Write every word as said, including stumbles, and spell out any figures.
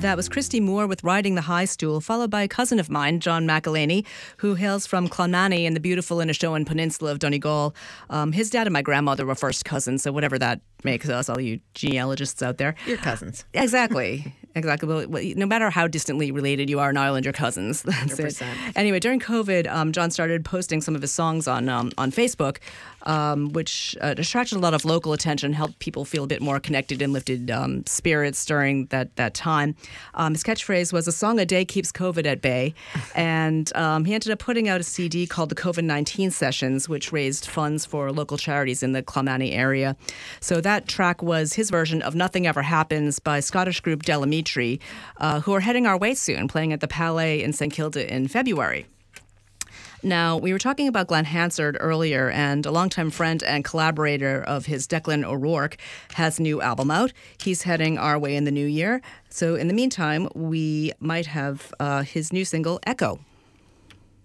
That was Christy Moore with Riding the High Stool, followed by a cousin of mine, John McElhaney, who hails from Clonmany in the beautiful Inishowen Peninsula of Donegal. Um, his dad and my grandmother were first cousins, so whatever that makes us, all you genealogists out there. You're cousins. Exactly. Exactly. Well, no matter how distantly related you are in Ireland, you're cousins. That's one hundred percent. it. Anyway, during COVID, um, John started posting some of his songs on um, on Facebook, um, which uh, attracted a lot of local attention, helped people feel a bit more connected and lifted um, spirits during that, that time. Um, his catchphrase was, "A song a day keeps COVID at bay." And um, he ended up putting out a C D called the COVID nineteen Sessions, which raised funds for local charities in the Clonmany area. So that track was his version of Nothing Ever Happens by Scottish group Delamitri, uh, who are heading our way soon, playing at the Palais in Saint Kilda in February. Now, we were talking about Glenn Hansard earlier, and a longtime friend and collaborator of his, Declan O'Rourke, has a new album out. He's heading our way in the new year. So in the meantime, we might have uh, his new single, Echo.